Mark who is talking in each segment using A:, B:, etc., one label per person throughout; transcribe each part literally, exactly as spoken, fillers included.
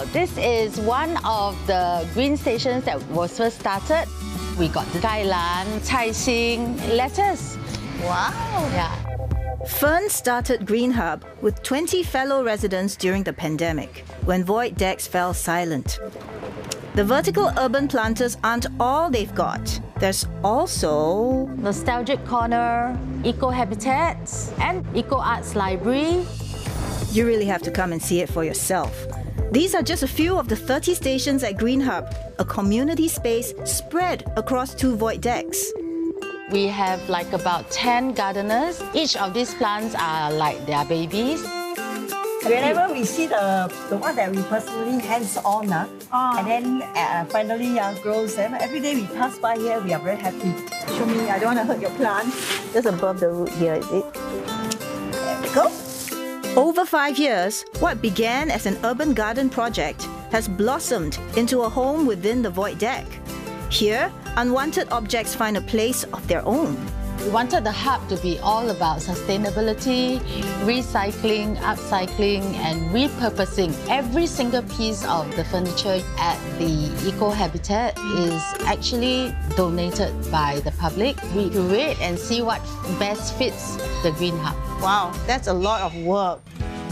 A: This is one of the green stations that was first started. We got the Kailan, Caixin, lettuce.
B: Wow!
A: Yeah.
C: Fern started Green Hub with twenty fellow residents during the pandemic, when void decks fell silent. The vertical urban planters aren't all they've got. There's also
A: Nostalgic Corner, Eco Habitats, and Eco Arts Library.
C: You really have to come and see it for yourself. These are just a few of the thirty stations at Green Hub, a community space spread across two void decks.
A: We have like about ten gardeners. Each of these plants are like their babies.
D: Whenever we see the, the one that we personally hands-on, uh,
B: Oh.
D: and then uh, finally uh, grows, and every day we pass by here, we are very happy.
B: Show me, I don't want to hurt your plant.
D: Just above the root here, is it? There we go.
C: Over five years, what began as an urban garden project has blossomed into a home within the void deck. Here, unwanted objects find a place of their own.
A: We wanted the hub to be all about sustainability, recycling, upcycling, and repurposing. Every single piece of the furniture at the Eco Habitat is actually donated by the public. We curate and see what best fits the Green Hub.
B: Wow, that's a lot of work.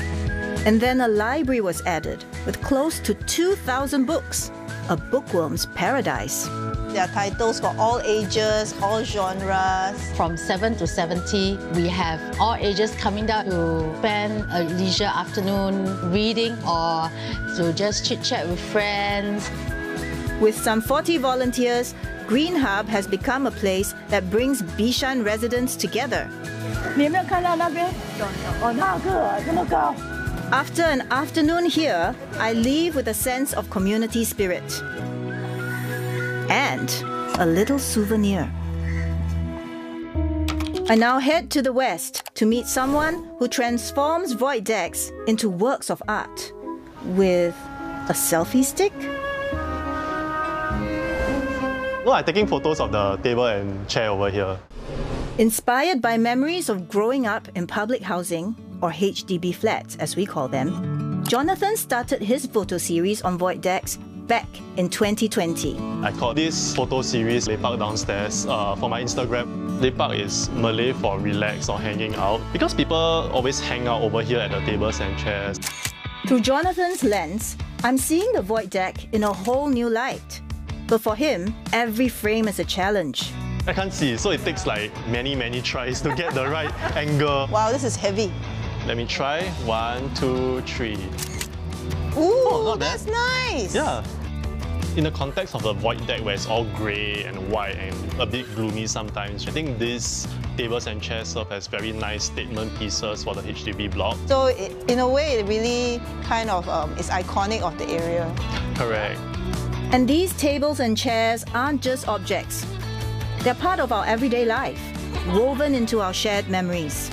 C: And then a library was added with close to two thousand books, a bookworm's paradise.
B: There are titles for all ages, all genres.
A: From seven to seventy, we have all ages coming down to spend a leisure afternoon reading or to just chit-chat with friends.
C: With some forty volunteers, Green Hub has become a place that brings Bishan residents together.
D: 你有没有看到那边？哦，那个这么高。
C: After an afternoon here, I leave with a sense of community spirit. And a little souvenir. I now head to the west to meet someone who transforms void decks into works of art with a selfie stick.
E: No, I'm taking photos of the table and chair over here.
C: Inspired by memories of growing up in public housing, or H D B flats as we call them, Jonathan started his photo series on void decks back in twenty twenty.
E: I call this photo series Lepak Downstairs uh, for my Instagram. Lepak is Malay for relax or hanging out because people always hang out over here at the tables and chairs.
C: Through Jonathan's lens, I'm seeing the void deck in a whole new light. But for him, every frame is a challenge.
E: I can't see, so it takes like many, many tries to get the right angle.
B: Wow, this is heavy.
E: Let me try. One, two, three.
B: Ooh,
E: Oh, not bad.
B: that's nice.
E: Yeah. In the context of the void deck where it's all grey and white and a bit gloomy sometimes, I think these tables and chairs serve as very nice statement pieces for the H D B block.
B: So it, in a way, it really kind of um, is iconic of the area.
E: Correct.
C: And these tables and chairs aren't just objects. They're part of our everyday life, woven into our shared memories.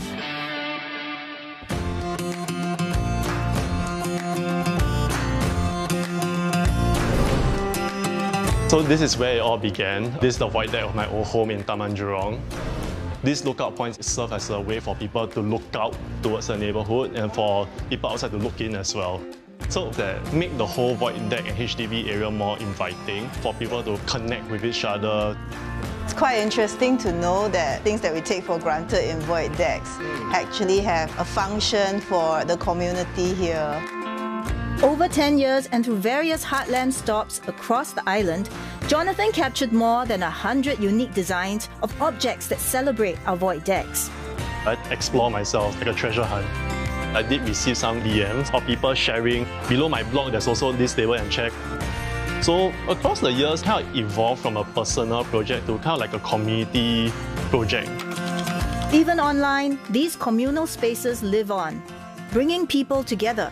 E: So this is where it all began. This is the void deck of my old home in Taman Jurong. These lookout points serve as a way for people to look out towards the neighborhood and for people outside to look in as well. So that make the whole void deck and H D B area more inviting for people to connect with each other.
B: It's quite interesting to know that things that we take for granted in void decks actually have a function for the community here.
C: Over ten years and through various heartland stops across the island, Jonathan captured more than one hundred unique designs of objects that celebrate our void decks.
E: I explore myself like a treasure hunt. I did receive some D Ms of people sharing. Below my blog, there's also this table and chair. So across the years, kind of evolved from a personal project to kind of like a community project.
C: Even online, these communal spaces live on, bringing people together.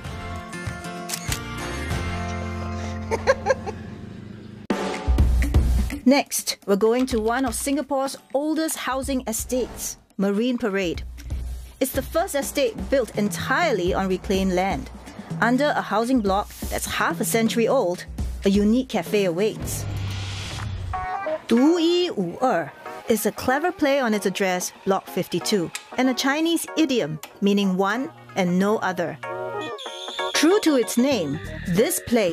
C: Next, we're going to one of Singapore's oldest housing estates, Marine Parade. It's the first estate built entirely on reclaimed land. Under a housing block that's half a century old, a unique cafe awaits. 独一无二 is a clever play on its address, Block fifty-two, and a Chinese idiom meaning one and no other. True to its name, this place